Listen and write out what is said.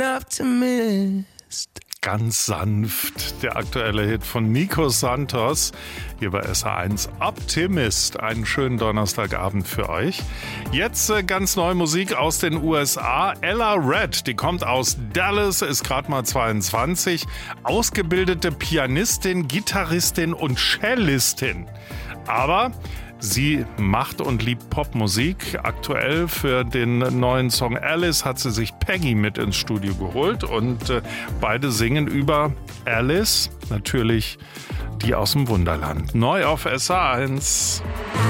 an optimist. Ganz sanft, der aktuelle Hit von Nico Santos, hier bei SR1 Optimist. Einen schönen Donnerstagabend für euch. Jetzt ganz neue Musik aus den USA. Ella Red, die kommt aus Dallas, ist gerade mal 22. Ausgebildete Pianistin, Gitarristin und Cellistin. Aber sie macht und liebt Popmusik. Aktuell für den neuen Song Alice hat sie sich Peggy mit ins Studio geholt und beide singen über Alice, natürlich die aus dem Wunderland. Neu auf SR1.